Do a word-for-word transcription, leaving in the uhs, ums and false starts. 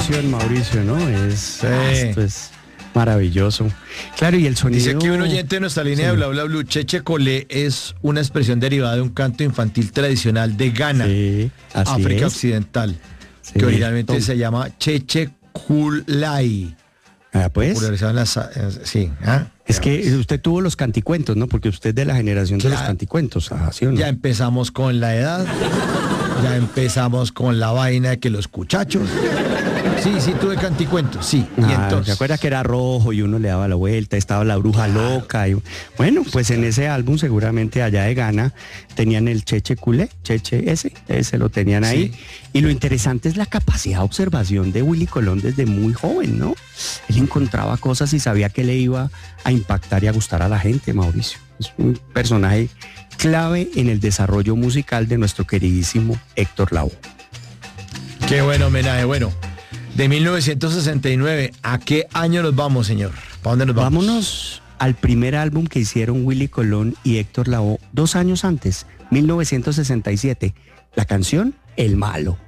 canción, Mauricio, ¿no? Es, Sí. ah, esto es maravilloso. Claro, y el sonido... Dice aquí un oyente de nuestra línea Sí. de Bla Bla Blue, Cheche Colé es una expresión derivada de un canto infantil tradicional de Ghana, Sí, así África es. Occidental, Sí. que originalmente Tom- se llama Cheche Kulai. Ah, pues... Popularizado en las... eh, sí, ¿ah? Es que usted tuvo los canticuentos, ¿no? Porque usted es de la generación de los Claro. canticuentos, ¿ah, sí o no? Ya empezamos con la edad, ya empezamos con la vaina de que los cuchachos. Sí, sí, tuve canticuentos, sí. Y Ah, entonces... ¿se acuerda que era rojo y uno le daba la vuelta, estaba la bruja loca? Y, bueno, pues en ese álbum seguramente allá de Ghana tenían el Cheche Culé, Cheche ese, ese lo tenían ahí. Sí. Y lo interesante es la capacidad de observación de Willy Colón desde muy joven, ¿no? Él encontraba cosas y sabía que le iba a impactar y a gustar a la gente, Mauricio. Es un personaje clave en el desarrollo musical de nuestro queridísimo Héctor Lavoe. Qué buen homenaje. Bueno, de mil novecientos sesenta y nueve, ¿a qué año nos vamos, señor? ¿Para dónde nos vamos? Vámonos al primer álbum que hicieron Willy Colón y Héctor Lavoe dos años antes, mil novecientos sesenta y siete. La canción El Malo.